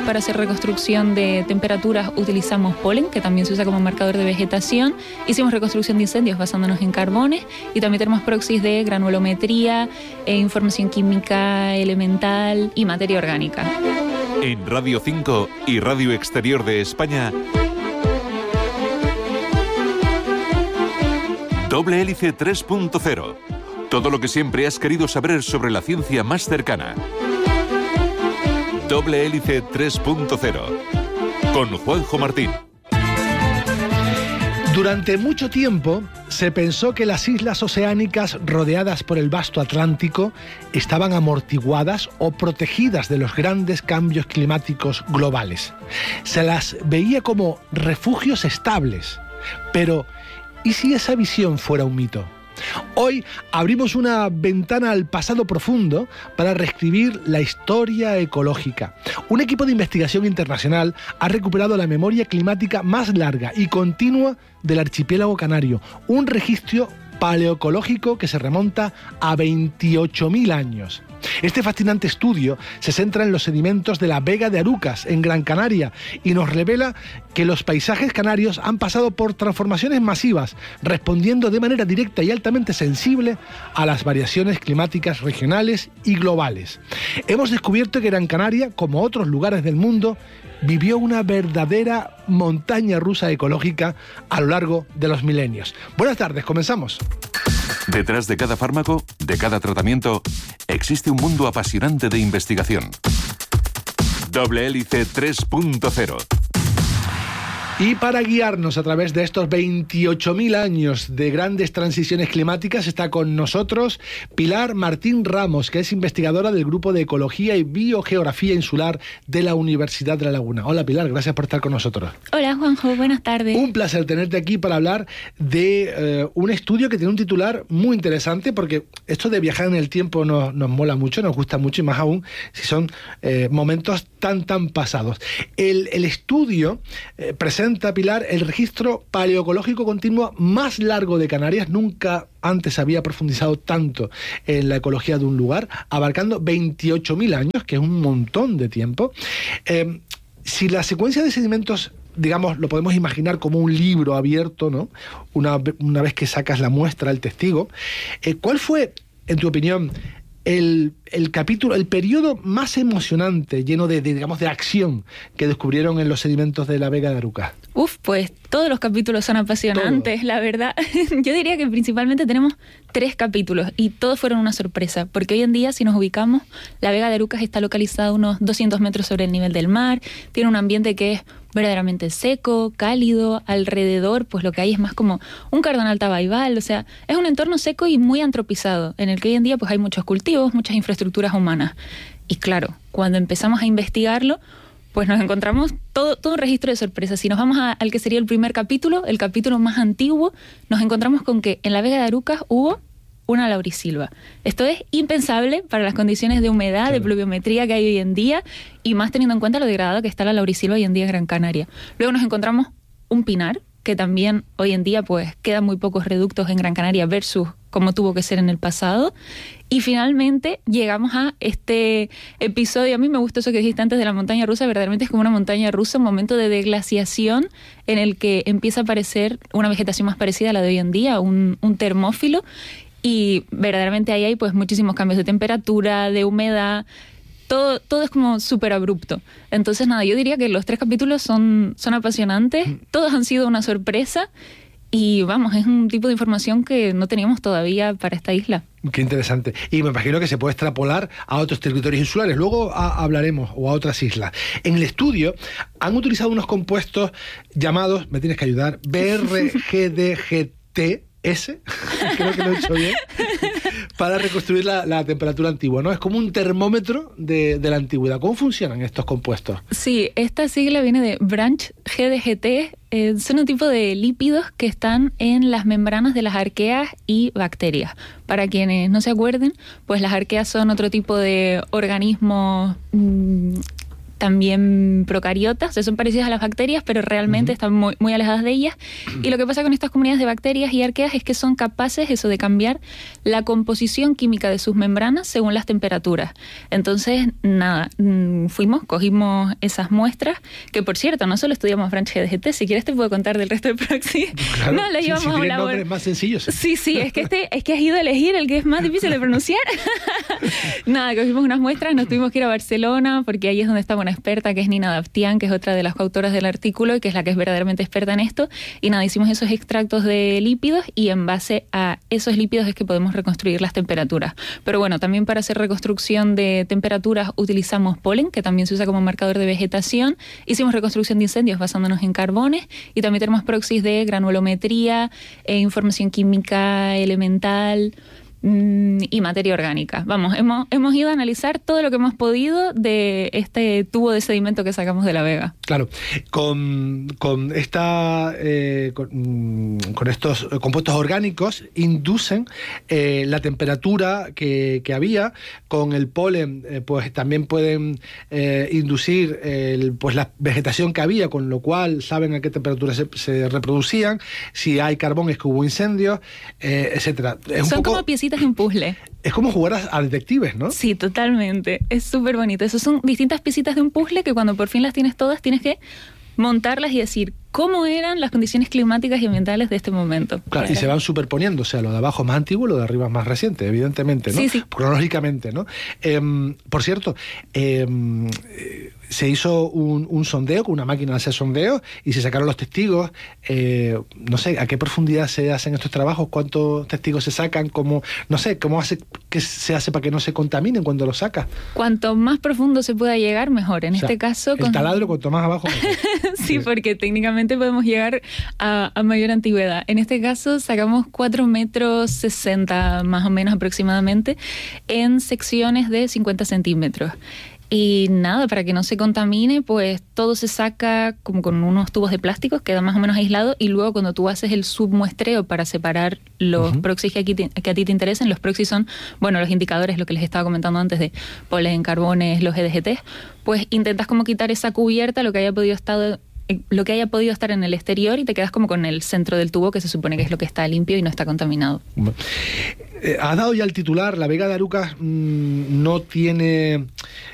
Para hacer reconstrucción de temperaturas utilizamos polen, que también se usa como marcador de vegetación. Hicimos reconstrucción de incendios basándonos en carbones y también tenemos proxies de granulometría, información química elemental y materia orgánica. En Radio 5 y Radio Exterior de España, Doble Hélice 3.0. Todo lo que siempre has querido saber sobre la ciencia más cercana. Doble Hélice 3.0. Con Juanjo Martín. Durante mucho tiempo se pensó que las islas oceánicas rodeadas por el vasto Atlántico estaban amortiguadas o protegidas de los grandes cambios climáticos globales. Se las veía como refugios estables. Pero, ¿y si esa visión fuera un mito? Hoy abrimos una ventana al pasado profundo para reescribir la historia ecológica. Un equipo de investigación internacional ha recuperado la memoria climática más larga y continua del archipiélago canario, un registro paleoecológico que se remonta a 28.000 años. Este fascinante estudio se centra en los sedimentos de la Vega de Arucas, en Gran Canaria, y nos revela que los paisajes canarios han pasado por transformaciones masivas, respondiendo de manera directa y altamente sensible a las variaciones climáticas regionales y globales. Hemos descubierto que Gran Canaria, como otros lugares del mundo, vivió una verdadera montaña rusa ecológica a lo largo de los milenios. Buenas tardes, comenzamos. Detrás de cada fármaco, de cada tratamiento, existe un mundo apasionante de investigación. Doble Hélice 3.0. Y para guiarnos a través de estos 28.000 años de grandes transiciones climáticas está con nosotros Pilar Martín Ramos, que es investigadora del Grupo de Ecología y Biogeografía Insular de la Universidad de La Laguna. Hola Pilar, gracias por estar con nosotros. Hola Juanjo, buenas tardes. Un placer tenerte aquí para hablar de un estudio que tiene un titular muy interesante, porque esto de viajar en el tiempo nos mola mucho, nos gusta mucho, y más aún si son momentos tan pasados. El estudio presenta, Pilar, el registro paleoecológico continuo más largo de Canarias. Nunca antes había profundizado tanto en la ecología de un lugar, abarcando 28.000 años, que es un montón de tiempo. Si la secuencia de sedimentos, digamos, lo podemos imaginar como un libro abierto, ¿no? Una vez que sacas la muestra, el testigo, ¿cuál fue, en tu opinión, el capítulo, el periodo más emocionante, lleno digamos, de acción que descubrieron en los sedimentos de la Vega de Arucas? Pues todos los capítulos son apasionantes, la verdad. Yo diría que principalmente tenemos 3 capítulos y todos fueron una sorpresa, porque hoy en día, si nos ubicamos, la Vega de Arucas está localizada a unos 200 metros sobre el nivel del mar, tiene un ambiente que es verdaderamente seco, cálido, alrededor pues lo que hay es más como un cardonal tabaibal, o sea, es un entorno seco y muy antropizado, en el que hoy en día pues hay muchos cultivos, muchas infraestructuras humanas. Y claro, cuando empezamos a investigarlo, pues nos encontramos todo un registro de sorpresas. Si nos vamos al que sería el primer capítulo, el capítulo más antiguo, nos encontramos con que en la Vega de Arucas hubo una laurisilva. Esto es impensable para las condiciones de humedad, claro, de pluviometría que hay hoy en día, y más teniendo en cuenta lo degradada que está la laurisilva hoy en día en Gran Canaria. Luego nos encontramos un pinar, que también hoy en día pues quedan muy pocos reductos en Gran Canaria versus como tuvo que ser en el pasado. Y finalmente llegamos a este episodio. A mí me gustó eso que dijiste antes de la montaña rusa. Verdaderamente es como una montaña rusa, un momento de deglaciación en el que empieza a aparecer una vegetación más parecida a la de hoy en día, un termófilo. Y verdaderamente ahí hay pues muchísimos cambios de temperatura, de humedad. Todo es como súper abrupto. Entonces nada, yo diría que los 3 capítulos son apasionantes. Todos han sido una sorpresa. Y vamos, es un tipo de información que no teníamos todavía para esta isla. Qué interesante. Y me imagino que se puede extrapolar a otros territorios insulares. Luego hablaremos, o a otras islas. En el estudio han utilizado unos compuestos llamados, me tienes que ayudar, BRGDGT. Creo que lo he hecho bien, para reconstruir la temperatura antigua, ¿no? Es como un termómetro de la antigüedad. ¿Cómo funcionan estos compuestos? Sí, esta sigla viene de Branch GDGT. Son un tipo de lípidos que están en las membranas de las arqueas y bacterias. Para quienes no se acuerden, pues las arqueas son otro tipo de organismos también procariotas, o sea, son parecidas a las bacterias, pero realmente están muy, muy alejadas de ellas. Y lo que pasa con estas comunidades de bacterias y arqueas es que son capaces de cambiar la composición química de sus membranas según las temperaturas. Entonces, nada, cogimos esas muestras, que por cierto, no solo estudiamos branch GDGT, si quieres te puedo contar del resto de Proxy. Claro, no, la llevamos a un laboratorio más sencillos. Sí, es que has ido a elegir el que es más difícil de pronunciar. Nada, cogimos unas muestras, nos tuvimos que ir a Barcelona, porque ahí es donde estaba una experta, que es Nina Daptian, que es otra de las coautoras del artículo y que es la que es verdaderamente experta en esto. Y nada, hicimos esos extractos de lípidos y en base a esos lípidos es que podemos reconstruir las temperaturas. Pero bueno, también para hacer reconstrucción de temperaturas utilizamos polen, que también se usa como marcador de vegetación. Hicimos reconstrucción de incendios basándonos en carbones y también tenemos proxies de granulometría, información química elemental y materia orgánica. Vamos, hemos ido a analizar todo lo que hemos podido de este tubo de sedimento que sacamos de la Vega. Claro, con estos compuestos orgánicos inducen la temperatura que había. Con el polen pues también pueden inducir pues la vegetación que había, con lo cual saben a qué temperatura se reproducían, si hay carbón es que hubo incendios, etcétera. Son como piecitas de un puzzle. Es como jugar a detectives, ¿no? Sí, totalmente. Es súper bonito. Esas son distintas piecitas de un puzzle que cuando por fin las tienes todas, tienes que montarlas y decir cómo eran las condiciones climáticas y ambientales de este momento. Claro, y se van superponiendo, o sea, lo de abajo es más antiguo, lo de arriba es más reciente, evidentemente, ¿no? Sí. Cronológicamente, ¿no? Por cierto, se hizo un sondeo con una máquina de hacer sondeos y se sacaron los testigos. No sé, ¿a qué profundidad se hacen estos trabajos? ¿Cuántos testigos se sacan? ¿Cómo qué se hace para que no se contaminen cuando los sacas? Cuanto más profundo se pueda llegar, mejor. En este caso... El taladro, cuanto más abajo, mejor. Sí, porque técnicamente podemos llegar a mayor antigüedad. En este caso sacamos 4,60 metros más o menos aproximadamente en secciones de 50 centímetros. Y nada, para que no se contamine, pues todo se saca como con unos tubos de plástico, queda más o menos aislado, y luego cuando tú haces el submuestreo para separar los proxies que a ti te interesen, los proxies son, bueno, los indicadores, lo que les estaba comentando antes de polen, carbones, los EDGT, pues intentas como quitar esa cubierta, lo que haya podido estar en el exterior, y te quedas como con el centro del tubo, que se supone que es lo que está limpio y no está contaminado. Has dado ya el titular. La Vega de Arucas no tiene